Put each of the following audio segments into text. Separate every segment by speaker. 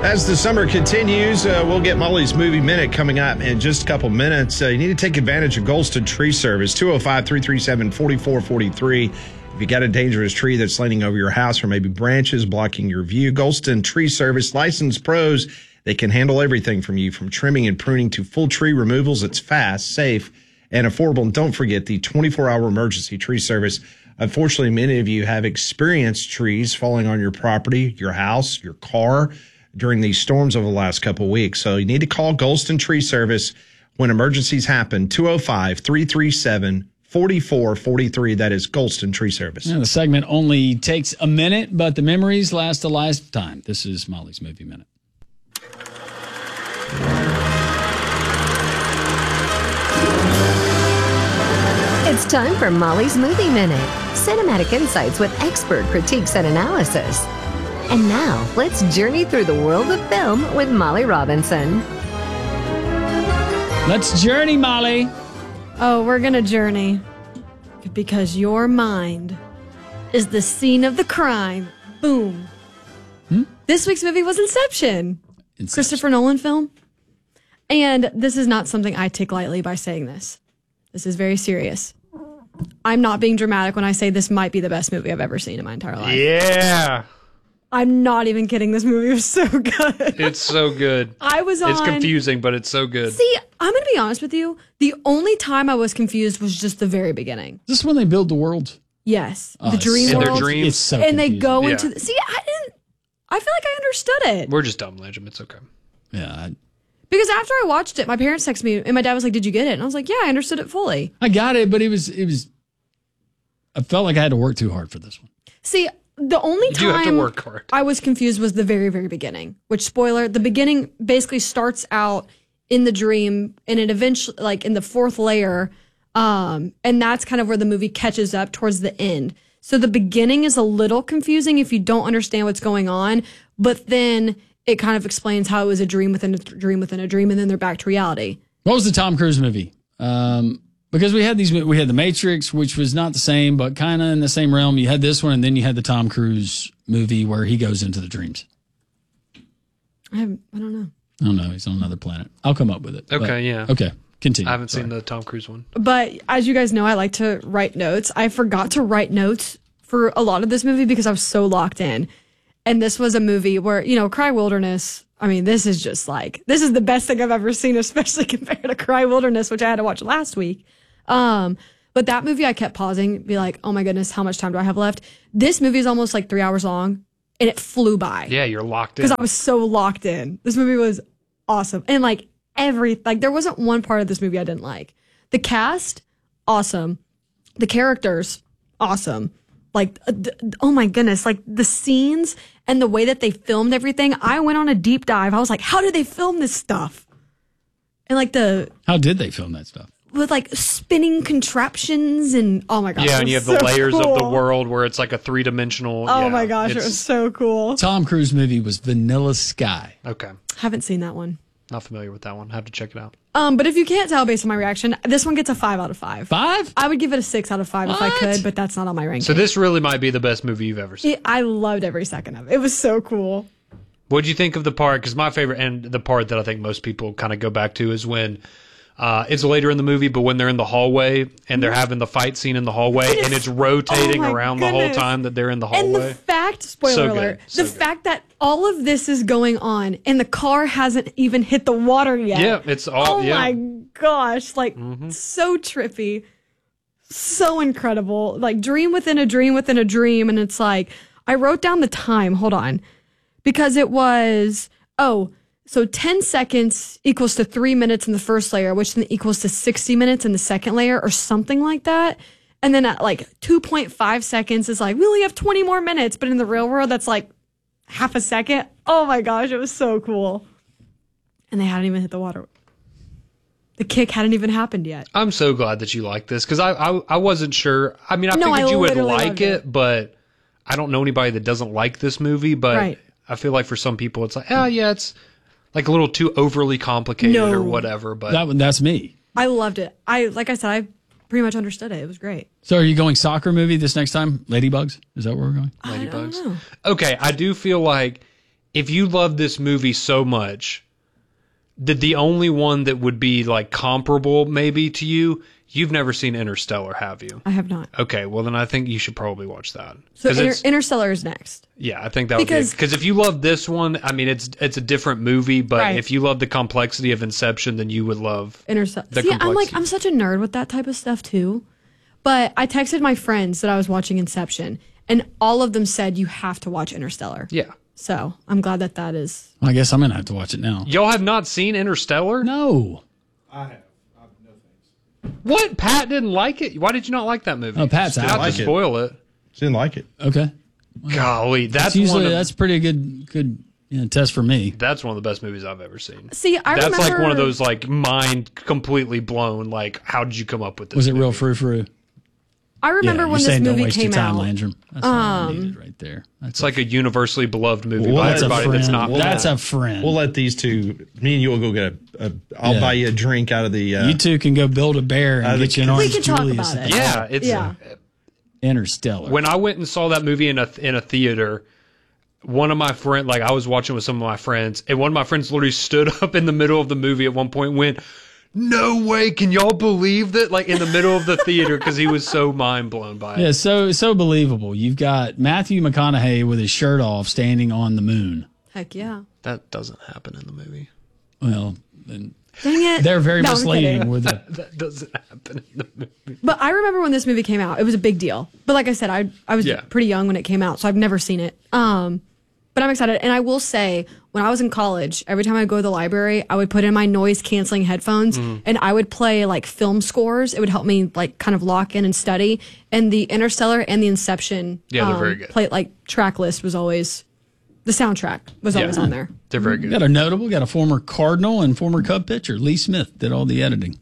Speaker 1: As the summer continues, we'll get Molly's Movie Minute coming up in just a couple minutes. You need to take advantage of Golston Tree Service, 205-337-4443. If you got a dangerous tree that's leaning over your house or maybe branches blocking your view, Golston Tree Service, licensed pros, they can handle everything from you, from trimming and pruning to full tree removals. It's fast, safe, and affordable. And don't forget the 24-hour emergency tree service. Unfortunately, many of you have experienced trees falling on your property, your house, your car during these storms over the last couple of weeks. So you need to call Golston Tree Service when emergencies happen, 205-337-4443. That is Golston Tree Service.
Speaker 2: Yeah, the segment only takes a minute, but the memories last a lifetime. This is Molly's Movie Minute.
Speaker 3: It's time for Molly's Movie Minute. Cinematic insights with expert critiques and analysis. And now, let's journey through the world of film with Molly Robinson.
Speaker 2: Let's journey, Molly.
Speaker 4: Oh, we're going to journey. Because your mind is the scene of the crime. Boom. This week's movie was Inception. Christopher Nolan film. And this is not something I take lightly by saying this. This is very serious. I'm not being dramatic when I say this might be the best movie I've ever seen in my entire life.
Speaker 5: Yeah.
Speaker 4: I'm not even kidding. This movie was so good.
Speaker 5: It's so good.
Speaker 4: It's
Speaker 5: confusing, but it's so good.
Speaker 4: See, I'm going to be honest with you. The only time I was confused was just the very beginning.
Speaker 2: Is this when they build the world?
Speaker 4: Yes. The dream
Speaker 5: in
Speaker 4: world.
Speaker 5: their dreams.
Speaker 2: It's so
Speaker 4: and
Speaker 2: confusing.
Speaker 4: they go into... See, I feel like I understood it.
Speaker 5: We're just dumb, Legend. It's okay.
Speaker 2: Yeah,
Speaker 4: Because after I watched it, my parents texted me, and my dad was like, "Did you get it?" And I was like, "Yeah, I understood it fully."
Speaker 2: I got it, but it was. I felt like I had to work too hard for this one.
Speaker 4: See, the only
Speaker 5: You have to
Speaker 4: time
Speaker 5: work hard.
Speaker 4: I was confused was the very, very beginning. Which, spoiler, the beginning basically starts out in the dream, and it eventually, like in the fourth layer, and that's kind of where the movie catches up towards the end. So the beginning is a little confusing if you don't understand what's going on, but then it kind of explains how it was a dream within a dream within a dream, and then they're back to reality.
Speaker 2: What was the Tom Cruise movie? Because we had The Matrix, which was not the same, but kind of in the same realm. You had this one, and then you had the Tom Cruise movie where he goes into the dreams.
Speaker 4: I don't know.
Speaker 2: I don't know. He's on another planet. I'll come up with it.
Speaker 5: Okay, yeah.
Speaker 2: Okay, continue.
Speaker 5: I haven't seen the Tom Cruise one.
Speaker 4: But as you guys know, I like to write notes. I forgot to write notes for a lot of this movie because I was so locked in. And this was a movie where, Cry Wilderness, I mean, this is the best thing I've ever seen, especially compared to Cry Wilderness, which I had to watch last week. But that movie, I kept pausing, be like, oh my goodness, how much time do I have left? This movie is almost like 3 hours long, and it flew by.
Speaker 5: Yeah, you're locked in.
Speaker 4: Because I was so locked in. This movie was awesome. And there wasn't one part of this movie I didn't like. The cast, awesome. The characters, awesome. Oh my goodness, the scenes and the way that they filmed everything. I went on a deep dive. I was like, how did they film this stuff? And
Speaker 2: how did they film that stuff?
Speaker 4: With spinning contraptions and oh my gosh.
Speaker 5: Yeah, and you have the layers of the world where it's like a three-dimensional.
Speaker 4: Oh my gosh, it was so cool.
Speaker 2: Tom Cruise movie was Vanilla Sky.
Speaker 5: Okay.
Speaker 4: Haven't seen that one.
Speaker 5: Not familiar with that one. I have to check it out.
Speaker 4: But if you can't tell based on my reaction, this one gets a 5 out of 5.
Speaker 2: 5?
Speaker 4: I would give it a 6 out of 5 if I could, but that's not on my ranking.
Speaker 5: So this really might be the best movie you've ever seen.
Speaker 4: I loved every second of it. It was so cool.
Speaker 5: What'd you think of the part? Because my favorite, and the part that I think most people kind of go back to, is when it's later in the the but when they're in the hallway and they're having the fight scene in the hallway and it's rotating around the whole time that they're in the hallway.
Speaker 4: And the fact, spoiler alert, the fact that all of this is going on and the car hasn't even hit the water yet.
Speaker 5: Yeah, it's all.
Speaker 4: Oh my gosh, so trippy, so incredible. Dream within a dream within a dream, and it's I wrote down the time. Hold on, because it was So 10 seconds equals to 3 minutes in the first layer, which then equals to 60 minutes in the second layer or something like that. And then at 2.5 seconds is we only have 20 more minutes. But in the real world, that's half a second. Oh my gosh, it was so cool. And they hadn't even hit the water. The kick hadn't even happened yet.
Speaker 5: I'm so glad that you like this because I wasn't sure. I mean, I figured you would like it, but I don't know anybody that doesn't like this movie. But I feel like for some people, it's it's a little too overly complicated or whatever. But
Speaker 2: that's me.
Speaker 4: I loved it. I pretty much understood it. It was great.
Speaker 2: So are you going soccer movie this next time? Ladybugs? Is that where we're going?
Speaker 5: Ladybugs.
Speaker 4: I don't know.
Speaker 5: Okay, I do feel like if you love this movie so much, that the only one that would be like comparable maybe to you, you've never seen Interstellar, have you?
Speaker 4: I have not.
Speaker 5: Okay, well then I think you should probably watch that.
Speaker 4: So Interstellar is next.
Speaker 5: Yeah, I think that would be because if you love this one, I mean it's a different movie, but if you love the complexity of Inception, then you would love
Speaker 4: Interstellar. See, I'm such a nerd with that type of stuff too. But I texted my friends that I was watching Inception, and all of them said you have to watch Interstellar.
Speaker 5: Yeah.
Speaker 4: So I'm glad that is.
Speaker 2: I guess I'm going to have to watch it now.
Speaker 5: Y'all have not seen Interstellar?
Speaker 2: No.
Speaker 1: I have. No thanks.
Speaker 5: What? Pat didn't like it? Why did you not like that movie?
Speaker 2: Oh, Pat's out.
Speaker 5: Not to spoil it.
Speaker 1: Didn't like it.
Speaker 2: Okay.
Speaker 5: Golly, that's
Speaker 2: pretty good test for me.
Speaker 5: That's one of the best movies I've ever seen.
Speaker 4: See,
Speaker 5: that's like one of those like mind completely blown. Like, how did you come up with this?
Speaker 2: Was it
Speaker 5: movie?
Speaker 2: real frou-frou?
Speaker 4: I remember when this movie came out.
Speaker 2: Landrum. That's all I needed right there.
Speaker 5: It's like a universally beloved movie by everybody that's not.
Speaker 2: That's a friend.
Speaker 1: We'll let these two. Me and you will go get I'll buy you a drink out of the.
Speaker 2: You two can go build a bear and get you an Orange Julius.
Speaker 4: We can talk about it.
Speaker 5: Yeah,
Speaker 2: Interstellar.
Speaker 5: When I went and saw that movie in a theater, one of my friends, like I was watching with some of my friends, and one of my friends literally stood up in the middle of the movie at one point and went, "No way, can y'all believe that?" Like in the middle of the theater because he was so mind blown by it.
Speaker 2: Yeah, so believable. You've got Matthew McConaughey with his shirt off standing on the moon.
Speaker 4: Heck yeah.
Speaker 5: That doesn't happen in the movie.
Speaker 2: Well, then
Speaker 4: dang it.
Speaker 2: They're very misleading with it.
Speaker 5: That doesn't happen in the movie.
Speaker 4: But I remember when this movie came out, it was a big deal. But like I said, I was pretty young when it came out, so I've never seen it. But I'm excited. And I will say, when I was in college, every time I go to the library, I would put in my noise canceling headphones and I would play like film scores. It would help me like kind of lock in and study. And the Interstellar and the Inception
Speaker 5: they're very good.
Speaker 4: Track list was always, the soundtrack was always on there.
Speaker 5: They're very good.
Speaker 2: Got a former Cardinal and former Cub pitcher. Lee Smith did all the editing.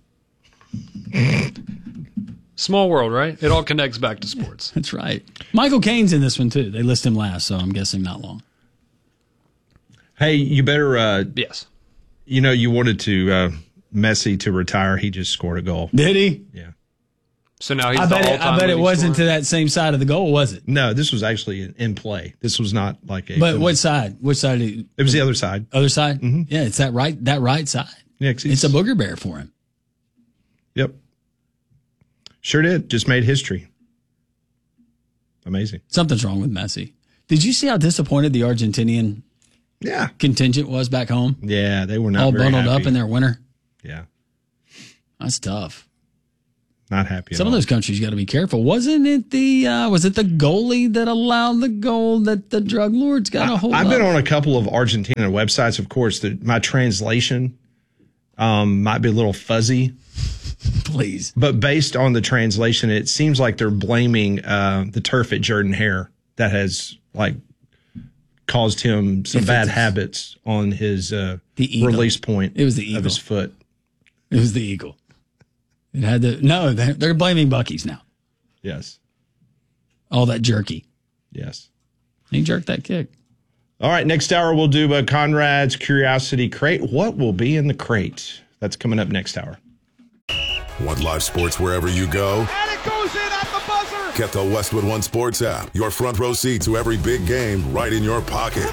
Speaker 5: Small world, right? It all connects back to sports.
Speaker 2: That's right. Michael Caine's in this one too. They list him last, so I'm guessing not long.
Speaker 1: Hey, you better.
Speaker 5: Yes.
Speaker 1: You know, you wanted to Messi to retire. He just scored a goal.
Speaker 2: Did he?
Speaker 1: Yeah.
Speaker 5: So now he's
Speaker 2: I bet it wasn't to that same side of the goal, was it?
Speaker 1: No, this was actually in play. This was not like a.
Speaker 2: But what side? Which side?
Speaker 1: It was the other side.
Speaker 2: Other side? Mm-hmm. Yeah, it's that right side.
Speaker 1: Yeah,
Speaker 2: it's a booger bear for him.
Speaker 1: Yep. Sure did. Just made history. Amazing.
Speaker 2: Something's wrong with Messi. Did you see how disappointed the Argentinian contingent was back home?
Speaker 1: Yeah, they were not
Speaker 2: all
Speaker 1: very
Speaker 2: bundled
Speaker 1: happy.
Speaker 2: up in their winter.
Speaker 1: Yeah.
Speaker 2: That's tough.
Speaker 1: Not happy.
Speaker 2: Some of those countries got to be careful. Wasn't it the goalie that allowed the goal that the drug lords got a hold of?
Speaker 1: I've been on a couple of Argentina websites. Of course, my translation might be a little fuzzy.
Speaker 2: Please.
Speaker 1: But based on the translation, it seems like they're blaming the turf at Jordan Hare that has caused him some bad habits on his release point.
Speaker 2: It was the eagle
Speaker 1: of his foot.
Speaker 2: It was the eagle. It had they're blaming Buc-ee's now.
Speaker 1: Yes.
Speaker 2: All that jerky.
Speaker 1: Yes.
Speaker 2: He jerked that kick.
Speaker 1: All right. Next hour, we'll do Conrad's Curiosity Crate. What will be in the crate? That's coming up next hour.
Speaker 6: Want live sports wherever you go?
Speaker 7: And it goes in at the buzzer!
Speaker 6: Get the Westwood One Sports app. Your front row seat to every big game right in your pocket.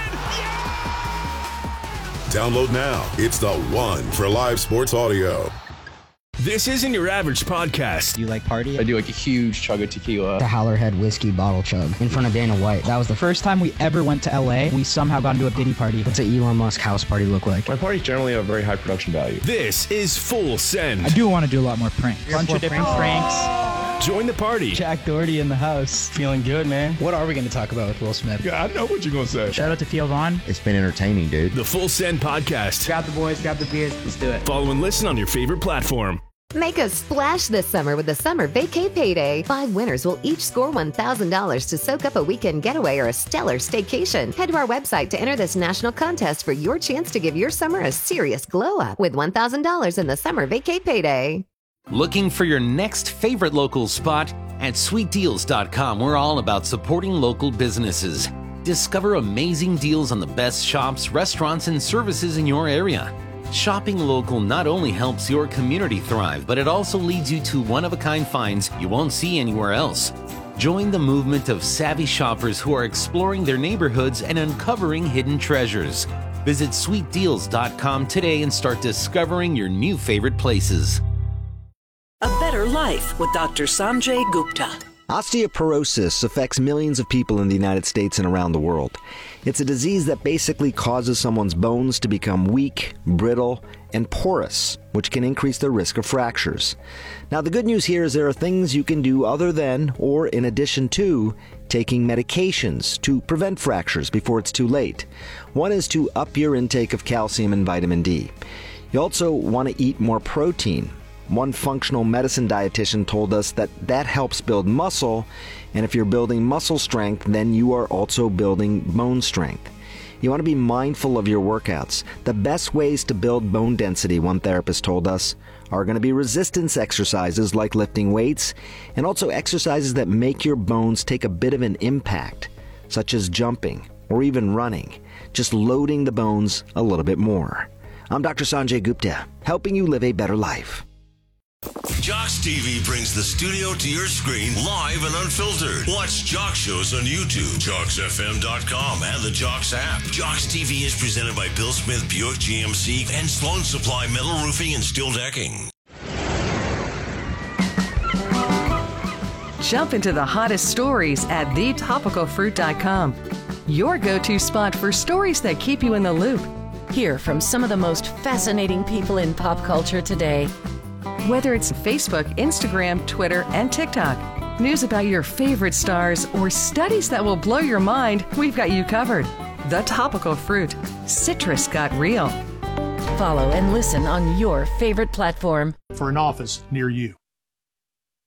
Speaker 6: Download now. It's the one for live sports audio.
Speaker 8: This isn't your average podcast.
Speaker 9: Do you like party?
Speaker 10: I do like a huge chug of tequila.
Speaker 9: The Howlerhead whiskey bottle chug in front of Dana White. That was the first time we ever went to LA. We somehow got into a Diddy party. What's an Elon Musk house party look like?
Speaker 10: My parties generally have a very high production value.
Speaker 8: This is Full Send.
Speaker 11: I do want to do a lot more pranks.
Speaker 9: Bunch of different pranks.
Speaker 8: Join the party.
Speaker 11: Jack Doherty in the house.
Speaker 9: Feeling good, man. What are we going to talk about with Will Smith?
Speaker 10: Yeah, I know what you're going to say.
Speaker 11: Shout out to Theo Vaughn.
Speaker 9: It's been entertaining, dude.
Speaker 8: The Full Send podcast.
Speaker 11: Grab the boys, grab the beers. Let's do it.
Speaker 8: Follow and listen on your favorite platform.
Speaker 3: Make a splash this summer with the Summer Vacay Payday. 5 winners will each score $1,000 to soak up a weekend getaway or a stellar staycation. Head to our website to enter this national contest for your chance to give your summer a serious glow up with $1,000 in the Summer Vacay Payday.
Speaker 12: Looking for your next favorite local spot? At sweetdeals.com, we're all about supporting local businesses. Discover amazing deals on the best shops, restaurants, and services in your area. Shopping local not only helps your community thrive, but it also leads you to one-of-a-kind finds you won't see anywhere else. Join the movement of savvy shoppers who are exploring their neighborhoods and uncovering hidden treasures. Visit sweetdeals.com today and start discovering your new favorite places.
Speaker 13: A better life with Dr. Sanjay Gupta.
Speaker 14: Osteoporosis affects millions of people in the United States and around the world. It's a disease that basically causes someone's bones to become weak, brittle, and porous, which can increase their risk of fractures. Now, the good news here is there are things you can do other than, or in addition to, taking medications to prevent fractures before it's too late. One is to up your intake of calcium and vitamin D. You also want to eat more protein. One functional medicine dietitian told us that helps build muscle, and if you're building muscle strength, then you are also building bone strength. You want to be mindful of your workouts. The best ways to build bone density, one therapist told us, are going to be resistance exercises like lifting weights, and also exercises that make your bones take a bit of an impact, such as jumping or even running, just loading the bones a little bit more. I'm Dr. Sanjay Gupta, helping you live a better life.
Speaker 15: Jocks TV brings the studio to your screen live and unfiltered. Watch Jocks shows on YouTube, JocksFM.com, and the Jocks app. Jocks TV is presented by Bill Smith Buick GMC and Sloan Supply Metal Roofing and Steel Decking.
Speaker 16: Jump into the hottest stories at thetopicalfruit.com. Your go-to spot for stories that keep you in the loop.
Speaker 17: Hear from some of the most fascinating people in pop culture today.
Speaker 16: Whether it's Facebook, Instagram, Twitter, and TikTok, news about your favorite stars, or studies that will blow your mind, we've got you covered. The Topical Fruit. Citrus got real.
Speaker 17: Follow and listen on your favorite platform.
Speaker 18: For an office near you.